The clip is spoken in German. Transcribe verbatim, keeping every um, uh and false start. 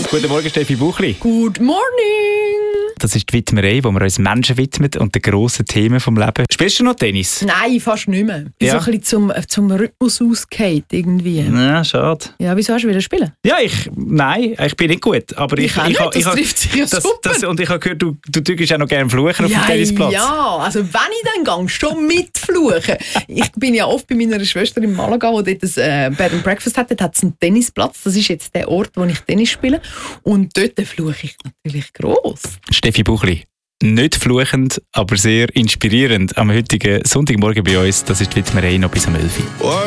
Guten Morgen, Steffi Buchli. Good morning! Das ist die Widmerei, wo wir uns Menschen widmen und den grossen Themen vom Leben. Spielst du noch Tennis? Nein, fast nicht mehr. Ich bin Ja. so ein bisschen zum, zum Rhythmus ausgefallen irgendwie. Ja, schade. Ja, wieso hast du wieder spielen? Ja, ich, nein, ich bin nicht gut. Aber ich, Ich auch ich, nicht, ha- das ich, ha- trifft sich ja das, super. das, Und ich habe gehört, du, du tust auch noch gerne fluchen auf Ja, dem Tennisplatz. ja, also wenn ich dann gehe, schon mitfluchen. Ich bin ja oft bei meiner Schwester in Malaga, wo dort ein äh, Bed and Breakfast hat. Dort hat es einen Tennisplatz. Das ist jetzt der Ort, wo ich Tennis spiele. Und dort fluche ich natürlich gross. Steffi Buchli. Nicht fluchend, aber sehr inspirierend am heutigen Sonntagmorgen bei uns. Das ist die Widmerei noch bis um elf Uhr.